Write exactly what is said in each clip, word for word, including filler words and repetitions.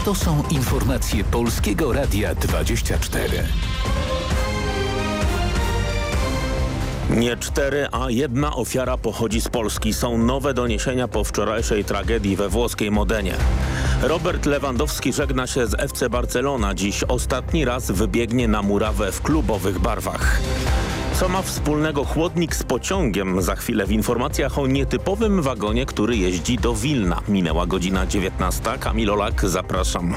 To są informacje Polskiego Radia dwadzieścia cztery. Nie cztery, a jedna ofiara pochodzi z Polski. Są nowe doniesienia po wczorajszej tragedii we włoskiej Modenie. Robert Lewandowski żegna się z F C Barcelona. Dziś ostatni raz wybiegnie na murawę w klubowych barwach. Co ma wspólnego chłodnik z pociągiem? Za chwilę w informacjach o nietypowym wagonie, który jeździ do Wilna. Minęła godzina dziewiętnasta. Kamil Olak, zapraszam.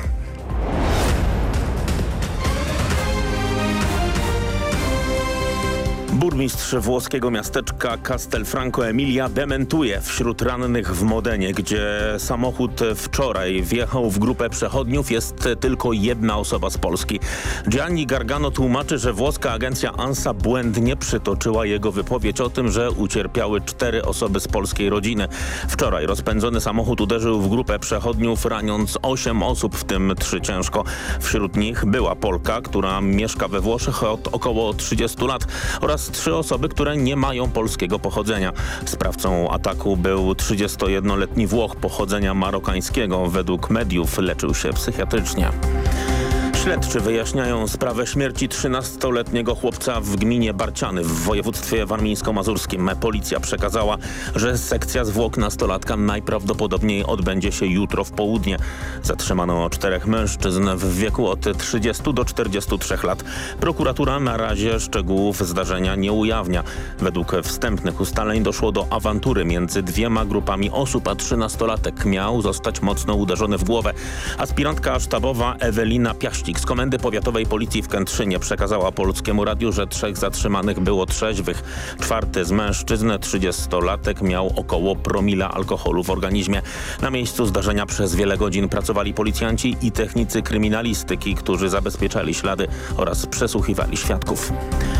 Burmistrz włoskiego miasteczka Castelfranco Emilia dementuje wśród rannych w Modenie, gdzie samochód wczoraj wjechał w grupę przechodniów. Jest tylko jedna osoba z Polski. Gianni Gargano tłumaczy, że włoska agencja ANSA błędnie przytoczyła jego wypowiedź o tym, że ucierpiały cztery osoby z polskiej rodziny. Wczoraj rozpędzony samochód uderzył w grupę przechodniów, raniąc osiem osób, w tym trzy ciężko. Wśród nich była Polka, która mieszka we Włoszech od około trzydziestu lat, oraz trzy osoby, które nie mają polskiego pochodzenia. Sprawcą ataku był trzydziestojednoletni Włoch pochodzenia marokańskiego. Według mediów leczył się psychiatrycznie. Śledczy wyjaśniają sprawę śmierci trzynastoletniego chłopca w gminie Barciany w województwie warmińsko-mazurskim. Policja przekazała, że sekcja zwłok nastolatka najprawdopodobniej odbędzie się jutro w południe. Zatrzymano czterech mężczyzn w wieku od trzydziestu do czterdziestu trzech lat. Prokuratura na razie szczegółów zdarzenia nie ujawnia. Według wstępnych ustaleń doszło do awantury między dwiema grupami osób, a trzynastolatek miał zostać mocno uderzony w głowę. Aspirantka sztabowa Ewelina Piaścik z Komendy Powiatowej Policji w Kętrzynie przekazała Polskiemu Radiu, że trzech zatrzymanych było trzeźwych. Czwarty z mężczyzn, trzydziestolatek, miał około promila alkoholu w organizmie. Na miejscu zdarzenia przez wiele godzin pracowali policjanci i technicy kryminalistyki, którzy zabezpieczali ślady oraz przesłuchiwali świadków.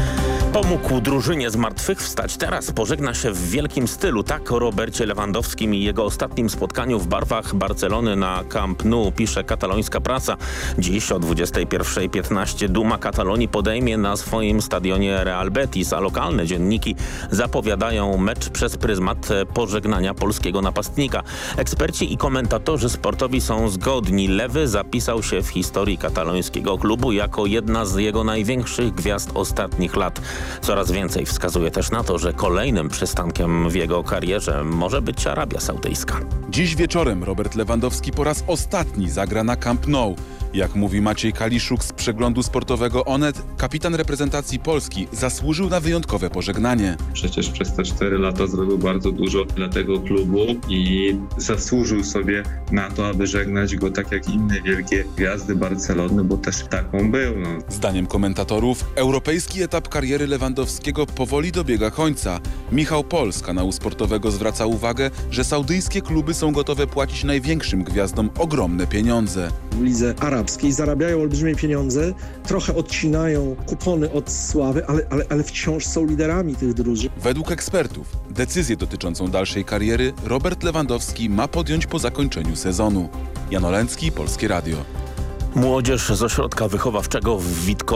Pomógł drużynie zmartwychwstać. Teraz pożegna się w wielkim stylu. Tak o Robercie Lewandowskim i jego ostatnim spotkaniu w barwach Barcelony na Camp Nou pisze katalońska prasa. Dziś o dwudziestej pierwszej piętnaście Duma Katalonii podejmie na swoim stadionie Real Betis, a lokalne dzienniki zapowiadają mecz przez pryzmat pożegnania polskiego napastnika. Eksperci i komentatorzy sportowi są zgodni. Lewy zapisał się w historii katalońskiego klubu jako jedna z jego największych gwiazd ostatnich lat. Coraz więcej wskazuje też na to, że kolejnym przystankiem w jego karierze może być Arabia Saudyjska. Dziś wieczorem Robert Lewandowski po raz ostatni zagra na Camp Nou. Jak mówi Maciej Kaliszuk z przeglądu sportowego Onet, kapitan reprezentacji Polski zasłużył na wyjątkowe pożegnanie. Przecież przez te cztery lata zrobił bardzo dużo dla tego klubu i zasłużył sobie na to, aby żegnać go tak jak inne wielkie gwiazdy Barcelony, bo też taką był. No. Zdaniem komentatorów europejski etap kariery Lewandowskiego powoli dobiega końca. Michał Pol z kanału sportowego zwraca uwagę, że saudyjskie kluby są gotowe płacić największym gwiazdom ogromne pieniądze. W lidze arabskiej zarabiają olbrzymie pieniądze, trochę odcinają kupony od sławy, ale, ale, ale wciąż są liderami tych drużyn. Według ekspertów decyzję dotyczącą dalszej kariery Robert Lewandowski ma podjąć po zakończeniu sezonu. Jan Olęcki, Polskie Radio. Młodzież z ośrodka wychowawczego w Witkowie